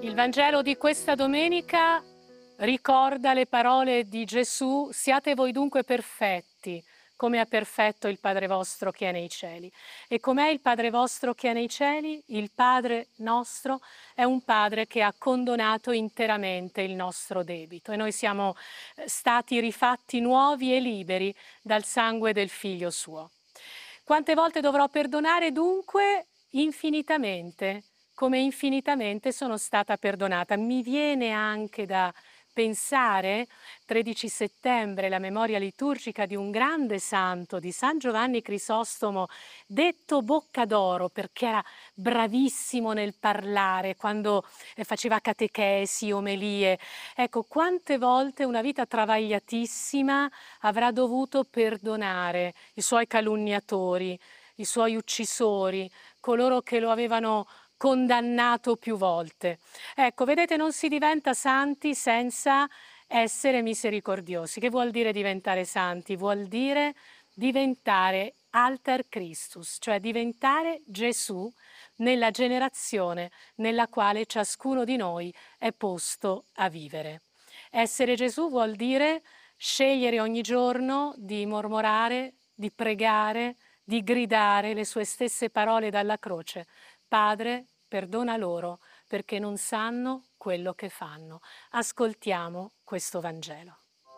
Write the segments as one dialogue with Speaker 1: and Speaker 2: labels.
Speaker 1: Il Vangelo di questa domenica ricorda le parole di Gesù: siate voi dunque perfetti, come è perfetto il Padre vostro che è nei cieli. E com'è il Padre vostro che è nei cieli? Il Padre nostro è un Padre che ha condonato interamente il nostro debito e noi siamo stati rifatti nuovi e liberi dal sangue del Figlio suo. Quante volte dovrò perdonare dunque? Infinitamente, come infinitamente sono stata perdonata. Mi viene anche da pensare, 13 settembre, la memoria liturgica di un grande santo, di San Giovanni Crisostomo, detto Bocca d'Oro perché era bravissimo nel parlare, quando faceva catechesi, omelie. Ecco, quante volte una vita travagliatissima avrà dovuto perdonare i suoi calunniatori, i suoi uccisori, coloro che lo avevano condannato più volte. Ecco, vedete, non si diventa santi senza essere misericordiosi. Che vuol dire diventare santi? Vuol dire diventare alter Christus, cioè diventare Gesù nella generazione nella quale ciascuno di noi è posto a vivere. Essere Gesù vuol dire scegliere ogni giorno di mormorare, di pregare, di gridare le sue stesse parole dalla croce. Padre, perdona loro perché non sanno quello che fanno. Ascoltiamo questo Vangelo.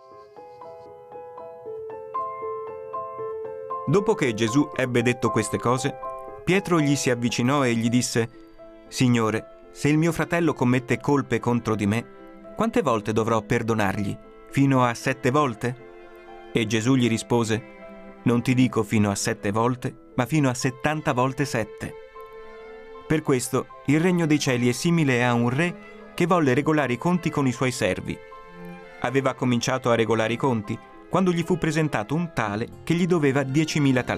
Speaker 2: Dopo che Gesù ebbe detto queste cose, Pietro gli si avvicinò e gli disse: Signore, se il mio fratello commette colpe contro di me, quante volte dovrò perdonargli? Fino a 7 volte? E Gesù gli rispose: Non ti dico fino a 7 volte, ma fino a 70 volte 7. Per questo il regno dei cieli è simile a un re che volle regolare i conti con i suoi servi. Aveva cominciato a regolare i conti quando gli fu presentato un tale che gli doveva 10.000 talenti.